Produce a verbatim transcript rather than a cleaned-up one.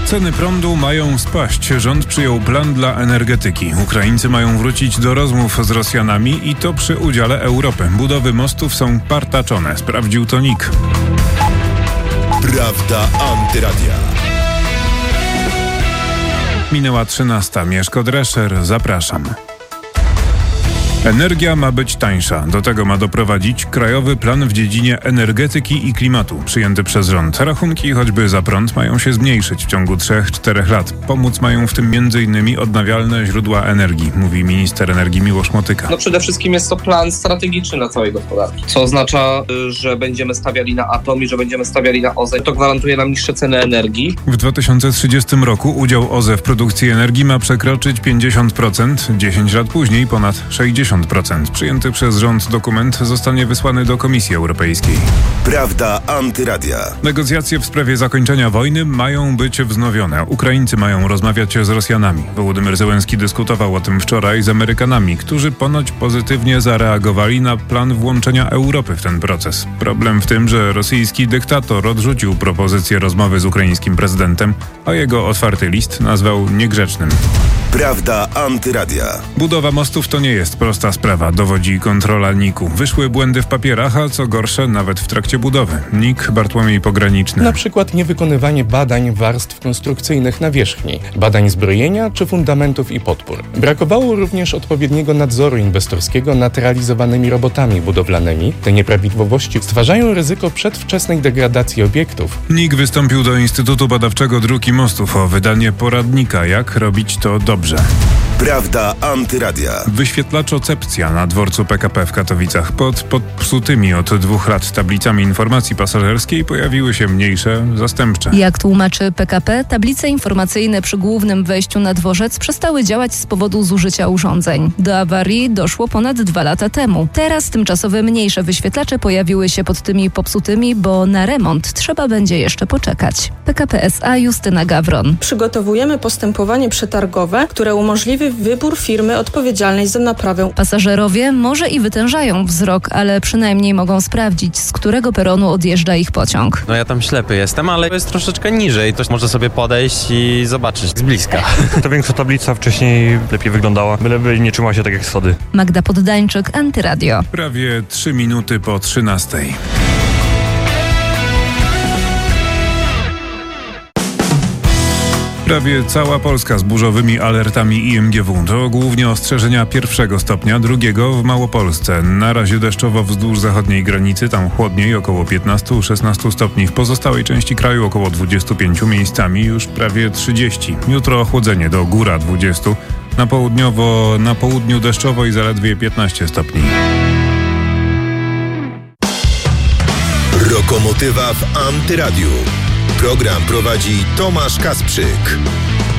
Ceny prądu mają spaść. Rząd przyjął plan dla energetyki. Ukraińcy mają wrócić do rozmów z Rosjanami i to przy udziale Europy. Budowy mostów są partaczone, sprawdził to N I K. Prawda Antyradia. Minęła trzynasta. Mieszko Drescher, zapraszam. Energia ma być tańsza. Do tego ma doprowadzić krajowy plan w dziedzinie energetyki i klimatu, przyjęty przez rząd. Rachunki choćby za prąd mają się zmniejszyć w ciągu trzech czterech lat. Pomóc mają w tym między innymi odnawialne źródła energii, mówi minister energii Miłosz Motyka. No przede wszystkim jest to plan strategiczny dla całej gospodarki, co oznacza, że będziemy stawiali na atom i że będziemy stawiali na O Z E. To gwarantuje nam niższe ceny energii. W dwa tysiące trzydziestym roku udział O Z E w produkcji energii ma przekroczyć pięćdziesiąt procent, dziesięć lat później ponad sześćdziesiąt procent. Przyjęty przez rząd dokument zostanie wysłany do Komisji Europejskiej. Prawda Antyradia. Negocjacje w sprawie zakończenia wojny mają być wznowione. Ukraińcy mają rozmawiać z Rosjanami. Wołodymyr Zełenski dyskutował o tym wczoraj z Amerykanami, którzy ponoć pozytywnie zareagowali na plan włączenia Europy w ten proces. Problem w tym, że rosyjski dyktator odrzucił propozycję rozmowy z ukraińskim prezydentem, a jego otwarty list nazwał niegrzecznym. Prawda Antyradia. Budowa mostów to nie jest prosta sprawa, dowodzi kontrola N I K-u. Wyszły błędy w papierach, a co gorsze, nawet w trakcie budowy. N I K, Bartłomiej Pograniczny. Na przykład niewykonywanie badań warstw konstrukcyjnych nawierzchni, badań zbrojenia czy fundamentów i podpór. Brakowało również odpowiedniego nadzoru inwestorskiego nad realizowanymi robotami budowlanymi. Te nieprawidłowości stwarzają ryzyko przedwczesnej degradacji obiektów. N I K wystąpił do Instytutu Badawczego Dróg i Mostów o wydanie poradnika, jak robić to dobrze. Prawda Antyradia. Wyświetlaczocepcja na dworcu P K P w Katowicach. Pod popsutymi od dwóch lat tablicami informacji pasażerskiej pojawiły się mniejsze, zastępcze. Jak tłumaczy P K P, tablice informacyjne przy głównym wejściu na dworzec przestały działać z powodu zużycia urządzeń. Do awarii doszło ponad dwa lata temu. Teraz tymczasowe mniejsze wyświetlacze pojawiły się pod tymi popsutymi, bo na remont trzeba będzie jeszcze poczekać. P K P S A Justyna Gawron. Przygotowujemy postępowanie przetargowe, które umożliwi wybór firmy odpowiedzialnej za naprawę. Pasażerowie może i wytężają wzrok, ale przynajmniej mogą sprawdzić, z którego peronu odjeżdża ich pociąg. No ja tam ślepy jestem, ale jest troszeczkę niżej. To może sobie podejść i zobaczyć z bliska. Ta większa tablica wcześniej lepiej wyglądała, byleby nie trzymała się tak jak schody. Magda Poddańczyk, Antyradio. Prawie trzy minuty po trzynastej. Prawie cała Polska z burzowymi alertami I M G W. To głównie ostrzeżenia pierwszego stopnia, drugiego w Małopolsce. Na razie deszczowo wzdłuż zachodniej granicy, tam chłodniej, około piętnaście szesnaście stopni. W pozostałej części kraju około dwadzieścia pięć, miejscami już prawie trzydzieści. Jutro ochłodzenie do góra dwadzieścia. Na południowo, na południu deszczowo i zaledwie piętnaście stopni. Lokomotywa w Antyradiu. Program prowadzi Tomasz Kasprzyk.